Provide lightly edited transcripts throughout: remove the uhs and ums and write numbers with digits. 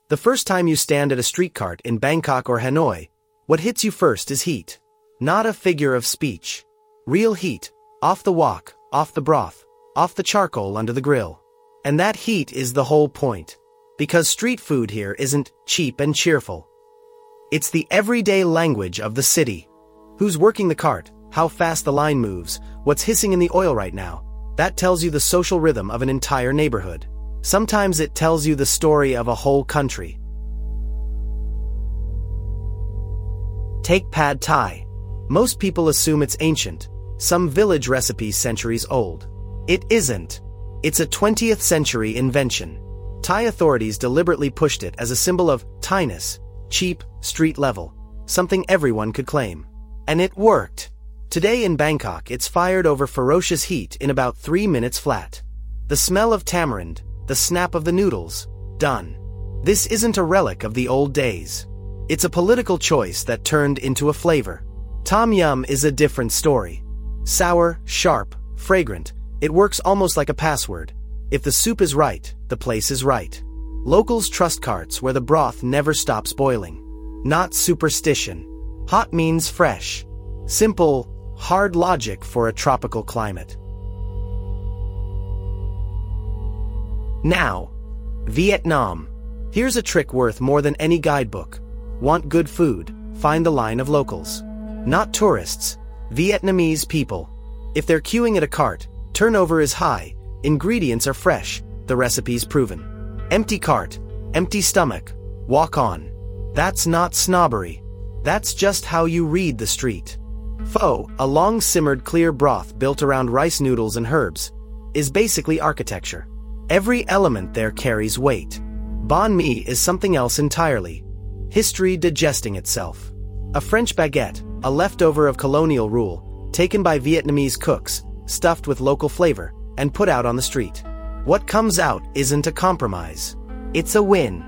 The first time you stand at a street cart in Bangkok or Hanoi, what hits you first is heat. Not a figure of speech. Real heat, off the wok, off the broth, off the charcoal under the grill. And that heat is the whole point. Because street food here isn't cheap and cheerful. It's the everyday language of the city. Who's working the cart, how fast the line moves, what's hissing in the oil right now. That tells you the social rhythm of an entire neighborhood. Sometimes it tells you the story of a whole country. Take pad thai. Most people assume it's ancient, some village recipe centuries old. It isn't. It's a 20th century invention. Thai authorities deliberately pushed it as a symbol of Thai-ness, cheap, street level, something everyone could claim. And it worked. Today in Bangkok, it's fired over ferocious heat in about 3 minutes flat. The smell of tamarind, the snap of the noodles, done. This isn't a relic of the old days. It's a political choice that turned into a flavor. Tom Yum is a different story. Sour, sharp, fragrant, it works almost like a password. If the soup is right, the place is right. Locals trust carts where the broth never stops boiling. Not superstition. Hot means fresh. Simple, hard logic for a tropical climate. Now, Vietnam. Here's a trick worth more than any guidebook. Want good food? Find the line of locals. Not tourists, Vietnamese people. If they're queuing at a cart, turnover is high, ingredients are fresh, the recipe's proven. Empty cart, empty stomach, walk on. That's not snobbery. That's just how you read the street. Pho, a long-simmered clear broth built around rice noodles and herbs, is basically architecture. Every element there carries weight. Banh mi is something else entirely. History digesting itself. A French baguette, a leftover of colonial rule, taken by Vietnamese cooks, stuffed with local flavor, and put out on the street. What comes out isn't a compromise. It's a win.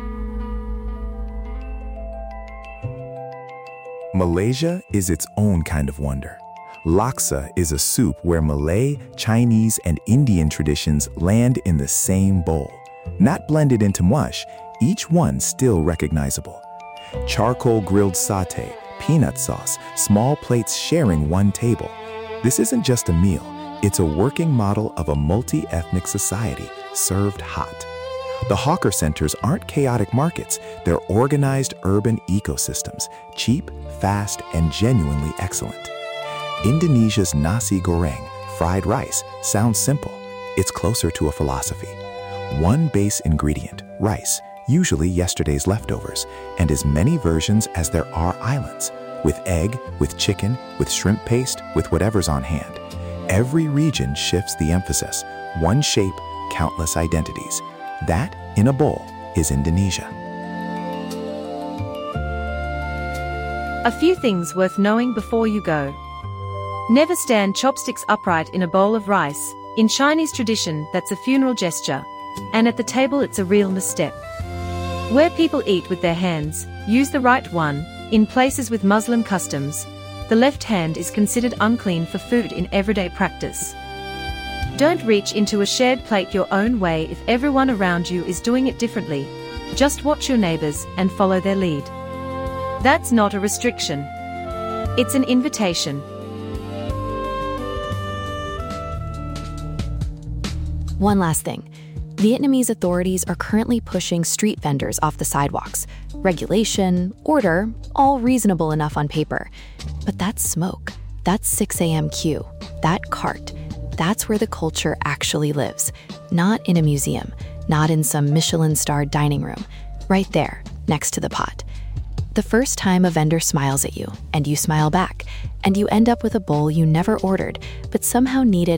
Malaysia is its own kind of wonder. Laksa is a soup where Malay, Chinese, and Indian traditions land in the same bowl. Not blended into mush, each one still recognizable. Charcoal grilled satay, peanut sauce, small plates sharing one table. This isn't just a meal, it's a working model of a multi-ethnic society served hot. The hawker centers aren't chaotic markets, they're organized urban ecosystems, cheap, fast, and genuinely excellent. Indonesia's nasi goreng, fried rice, sounds simple. It's closer to a philosophy. One base ingredient, rice, usually yesterday's leftovers, and as many versions as there are islands, with egg, with chicken, with shrimp paste, with whatever's on hand. Every region shifts the emphasis, one shape, countless identities. That, in a bowl, is Indonesia. A few things worth knowing before you go. Never stand chopsticks upright in a bowl of rice. In Chinese tradition, that's a funeral gesture. And at the table, it's a real misstep. Where people eat with their hands, use the right one. In places with Muslim customs, the left hand is considered unclean for food in everyday practice. Don't reach into a shared plate your own way if everyone around you is doing it differently. Just watch your neighbors and follow their lead. That's not a restriction. It's an invitation. One last thing. Vietnamese authorities are currently pushing street vendors off the sidewalks. Regulation, order, all reasonable enough on paper. But that's smoke. That's 6 a.m. queue. That cart. That's where the culture actually lives. Not in a museum, not in some Michelin-starred dining room. Right there, next to the pot. The first time a vendor smiles at you, and you smile back, and you end up with a bowl you never ordered, but somehow needed